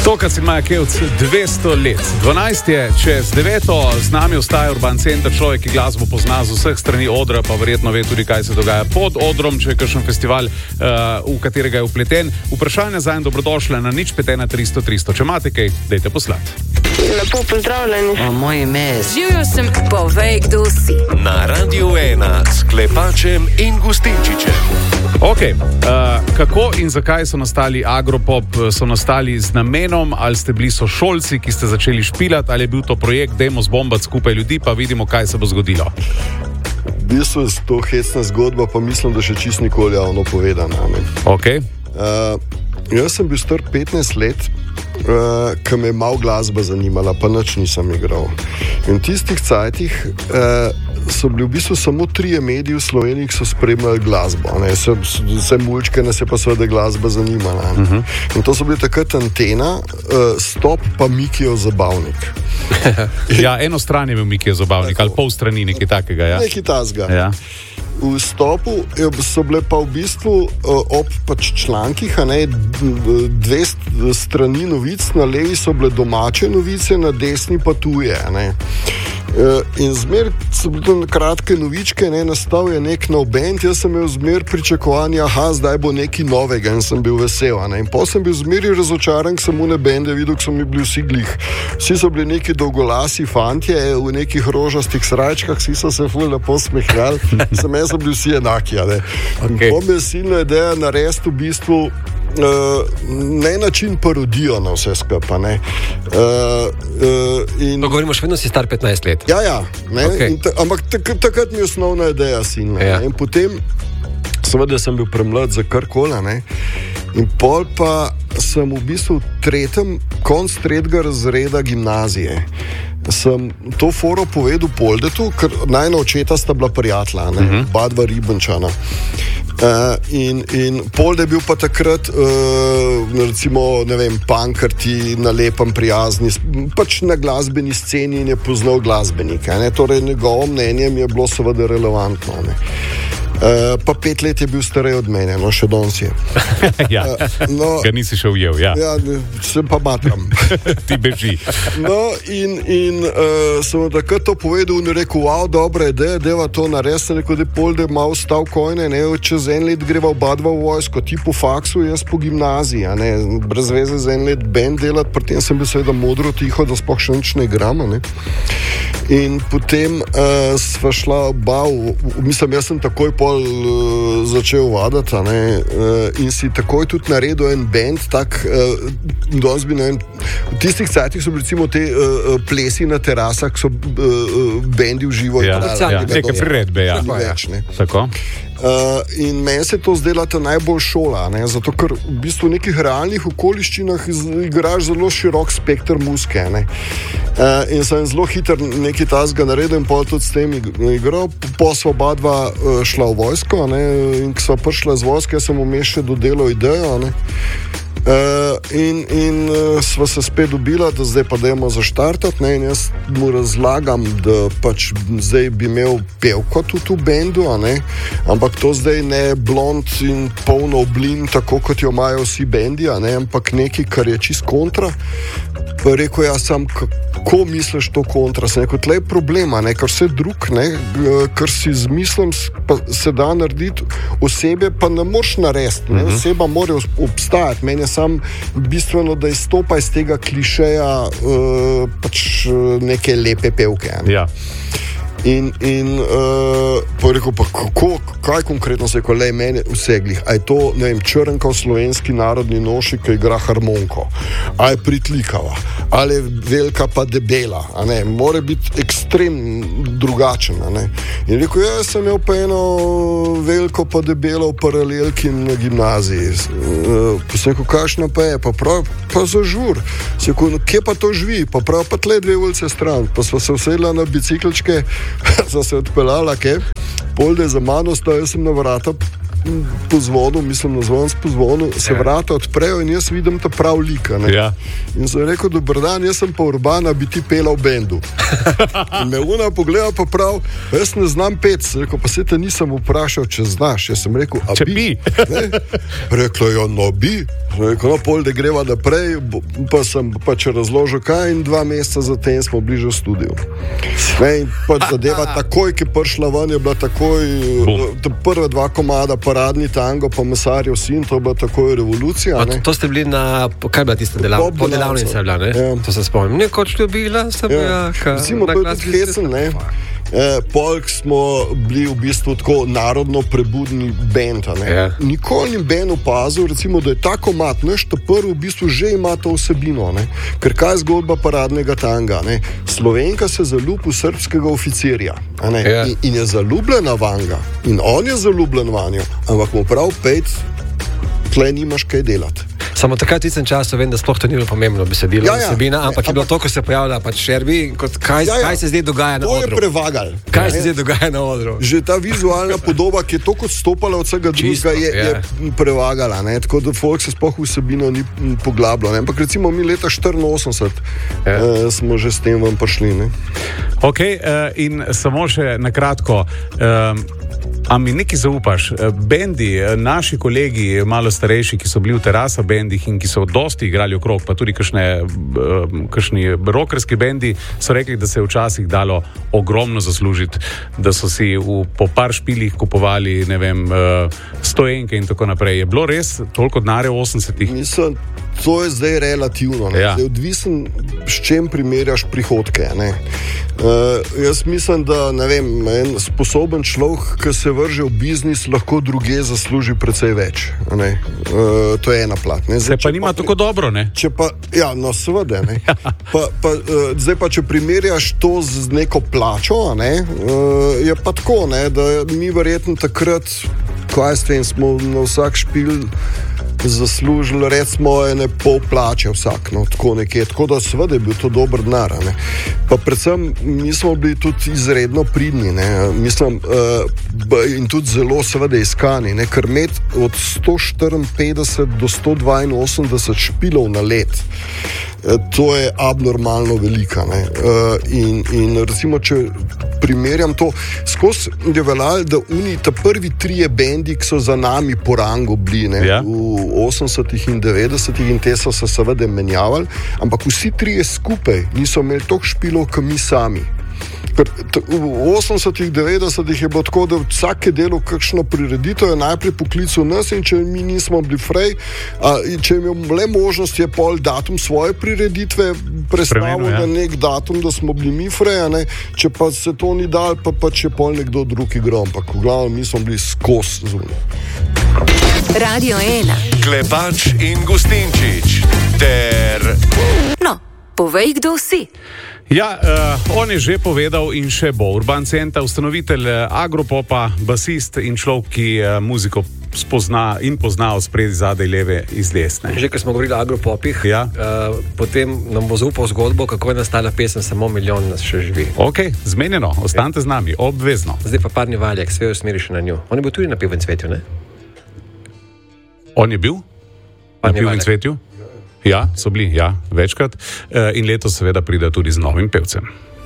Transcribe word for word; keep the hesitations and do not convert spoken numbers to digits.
Tokrat si Maja Kevc dvesto let. dvanajst je čez deveto, z nami ostaja Urban Center, človek, ki glasbo pozna z vseh strani odra, pa verjetno ve tudi, kaj se dogaja pod odrom, če je kakšen festival, uh, v katerega je upleten. Vprašanje zanj dobrodošle na nič pet ena tristo tristo. Če imate kaj, dajte poslati. Lepo pozdravljeni. O, moje ime je... Živjo sem, povej, kdo si. Na Radiu ena s Klepačem in Gustinčičem. Ok, uh, kako in zakaj so nastali Agropop? So nastali z namenom, ali ste bili sošolci, ki ste začeli špilati, ali je bil to projekt, dajmo zbombati skupaj ljudi, pa vidimo, kaj se bo zgodilo? V bistvu je to hecna zgodba, pa mislim, da še čist nikoli javno povedana. Ok. Uh, jaz sem bil star petnajst let, uh, ko me je malo glasba zanimala, pa nič nisem igral. In v tistih cajtih uh, so bili v bistvu samo trije mediji v Sloveniji, ki so spremljali glasbo. Vse, vse mulčke nas je pa seveda glasba zanimala. Uh -huh. In to so bili takrat Antena, uh, Stop pa Mikijev Zabavnik. Ja, eno stran je bil Mikijev Zabavnik, ali pol strani nekaj takega. Ja? Nekaj tasga. Ja. V Stopu so bile pa v bistvu ob pač člankih, a ne, dve strani novic, na levi so bile domače novice, na desni pa tuje. A ne. In zmer so bile kratke novičke, ne, nastal je nek nov band, jaz sem imel zmer pričakovanja, aha, zdaj bo nekaj novega in sem bil vesel. A ne. In potem sem bil zmeri razočaran, ker sem une bende videl, ki so mi bili vsi glih. Vsi so bili neki dolgolasi fantje v nekih rožastih srajčkah, vsi so se ful lepo smehljali, sem jaz so bili vsi enaki. Okay. Potem je silna ideja narediti v bistvu Uh, ne način parodijo na vse skupaj. Uh, uh, in... To govorimo, še vedno si star petnajst let. Ja, ja. Okay. Ta, ampak takrat tak mi je osnovna ideja silna. Ja. In potem, seveda sem bil premlad za karkoli, in pol pa sem v bistvu v tretjem, konc tretjega razreda gimnazije. Sem to foro povedal Poldetu, ker najna očeta sta bila prijatelja, uh -huh. Badva Ribenčana. Uh, in, in Polde je bil pa takrat, uh, recimo, ne vem, pankrti na lepem, prijazni, pač na glasbeni sceni in je poznal glasbenike. Ne? Torej, njegovo mnenje mi je bilo seveda relevantno. Ne? Uh, pa pet let je bil starej od mene, no še danes je. Ja, uh, no, ga nisi še ujel, ja. Ja, sem pa matram. Ti beži. No, in, in uh, sem takrat to povedal in rekel, wow, dobra ideja, deva to narediti, rekel, da je Polde malo stav kojne, ne, čez en let greva oba dva v vojsko, ti po faksu, jaz po gimnaziji, a ne, brez veze za en let band delati, pri tem sem bil seveda modro tiho, da sploh še nič ne igram, ne. In potem uh, sva šla oba, mislim, jaz sem takoj pol uh, začel vadati, a ne, uh, in si takoj tudi naredil en band, tak, uh, danes bi, ne vem, v tistih cajtih so recimo te uh, plesi na terasah, so uh, uh, bendi v živo. Ja, ja, neke priredbe, ja. Tako, ja. Več, ne. Tako. Uh, in meni se to zdela ta najbolj šola, ne? Zato ker v bistvu v nekih realnih okoliščinah igraš zelo širok spekter muzike. Uh, in sem zelo hiter nekaj tasga naredil in pol tudi s tem igral. Po sva oba dva uh, šla v vojsko, ne? In ko sva prišla z vojske, sem vmes še dodelal idejo. Ne? Uh, in in uh, sva se spet dobila, da zdaj pa dajmo zaštartati, ne, in jaz mu razlagam, da pač zdaj bi imel pevko tudi v bendu, a ne, ampak to zdaj ne blond in polno oblin, tako kot jo imajo vsi bendi, a ne, ampak nekaj, kar je čist kontra. Pa rekel, ja, sam, kako misliš to kontra? Sem rekel, tle je problema, ne, ker vse drug, ne, kar si z mislim se da narediti, osebe pa ne moreš narediti, ne, oseba mora obstajati, meni je sam bistveno, da izstopa iz tega klišeja uh, pač neke lepe pevke. Ne. Ja. In, in uh, pa rekel, pa kako, kaj konkretno se je, ko le mene vseglih, a je to, ne vem, Črnka v slovenski narodni noši, ki igra harmonko, a je pritlikava, ali je velika pa debela, a ne, mora biti ekstrem drugačen, a ne. In rekel, ja, sem imel pa eno veliko pa debelo v paralelki na gimnaziji. Uh, pa sem rekel, kakšna pa je, pa prav, pa za žur. Sem rekel, no, kje pa to živi, pa prav, pa tle dve ulice stran, pa sva se usedla na biciklčke, so se odpeljala, kaj? Polde za mano sta, jaz sem na vrata po zvonu, mislim na zvon po zvonu, se vrata odprejo in jaz vidim ta prav lika. Ja. In sem rekel, dober dan, jaz sem pa Urbana, bi ti pela v bendu. In me una pogleda pa prav, jaz ne znam pet, sem rekel, pa se te nisem vprašal, če znaš. Jaz sem rekel, a če bi? bi. Rekla, ja, no bi. Rekel, no, pol, da greva naprej, pa sem pač razložil, kaj in dva meseca zatem smo bliže v studiu. Ne, in pač zadeva takoj, ki je prišla ven, je bila takoj, prva dva komada, Paradni tango, pa Mesarjev sin, to je bila takoj revolucija. To, to ste bili na, kaj je bila tista delavnica? Po delavnica je bila, ne? Ja. To se spomnim. Nekoč ljubila sem ja. jaka. Recimo, to je tudi hecen, ne? Eh, Polk smo bili v bistvu tako narodno prebudni bend. Yeah. Nikoli ni bend opazil, recimo, da je ta komad, naš ta prvi v bistvu že ima to vsebino. Ne? Ker kaj je zgodba Paradnega tanga? Ne? Slovenka se zaljubi v srbskega oficirja yeah. in, in je zaljubljena vanga in on je zaljubljen vanjo, ampak mu prav pet, tle nimaš kaj delati. Samo takrat v tistem času vem, da sploh to ni bilo pomembno besedilo, ja, ja. Vsebina, ampak je bilo to, ko se pojavlja pač Šerbi, kot kaj, ja, ja. kaj se zdaj dogaja na odru. To je prevagal. Kaj ja, se zdaj dogaja na odru? Že ta vizualna podoba, ki je toliko odstopala od vsega drugega, je, ja. je prevagala. Ne? Tako da folk se sploh vsebino ni poglabljal. Ne? Ampak recimo mi leta štiriinosemdeset ja. uh, smo že s tem vam prišli. Ne? Ok, uh, in samo še na kratko. Uh, A mi nekaj zaupaš? Bendi, naši kolegi, malo starejši, ki so bili v Terasa bendih in ki so dosti igrali okrog, pa tudi kakšne, kakšni rockerski bendi, so rekli, da se je včasih dalo ogromno zaslužiti, da so si v, po par špilih kupovali, ne vem, stojenke in tako naprej. Je bilo res toliko denarja v osemdesetih? Mislim, to je zdaj relativno. Ja. Zdaj odvisen, s čem primerjaš prihodke. Ne? Uh, jaz mislim, da ne vem, en sposoben človek, ki se vrže v biznis, lahko druge zasluži precej več. Ne? Uh, to je ena plat. Ne? Zdaj, se pa nima pa, tako dobro, ne? Če pa, ja, no seveda, ne. pa, pa, uh, zdaj pa, če primerjaš to z neko plačo, ne? Uh, je pa tako, ne? Da mi verjetno takrat, kaj s tem, smo na vsak špil zaslužili, recimo, ene pol plače vsak, no, tako nekje, tako da seveda je bil to dober denar, ne. Pa predvsem, mi smo bili tudi izredno pridni, ne, mislim, uh, in tudi zelo seveda iskani, ne, ker imeti od sto štiriinpetdeset do sto dvainosemdeset špilov na let, to je abnormalno velika, ne, uh, in, in recimo, če primerjam to, skozi je veljalo, da oni, ta prvi trije bendi, ki so za nami po rangu bili, ne, ja. v osemdesetih in devetdesetih in te so se seveda menjavali, ampak vsi trije skupaj niso imeli toliko špilov, kot mi sami. Ker v osemdesetih, devetdesetih je bilo tako, da vsake delo kakšno prireditev je najprej poklical nas in če mi nismo bili frej, a, če je imel le možnost, je pol datum svoje prireditve prestavil ja. na nek datum, da smo bili mi frej, a ne, če pa se to ni dal, pa pa če pol nekdo drug igral, ampak v glavnem mi smo bili skos zunaj. Radio ena. Klepač in Gustinčič ter... No, povej, kdo si. Ja, uh, on je že povedal in še bo. Urban Centa, ustanovitelj Agropopa, basist in človek, ki uh, muziko spozna in pozna od spredi, zadaj, leve iz desne. Že, ker smo govorili o Agropopih, ja. uh, potem nam bo zaupal zgodbo, kako je nastala pesem Samo milijon nas še živi. Ok, zmenjeno, ostanite z nami, obvezno. Zdaj pa Parni valjak, sve usmeri še na njo. On je bil tudi na Pivem cvetju, ne? On je bil? Parni na Pivem cvetju? Ja, so bili, ja, večkrat. Uh, in letos seveda pride tudi z novim pevcem.